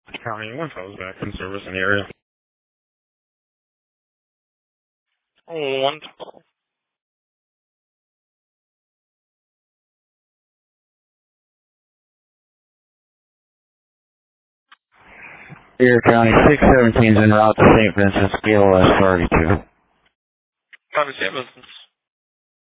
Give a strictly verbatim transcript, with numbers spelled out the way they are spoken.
County one, I was back in service in the area. Oh, one twelve. Deer County six seventeen is en route to Saint Vincent's, P O S thirty-two. Copy, Saint Vincent.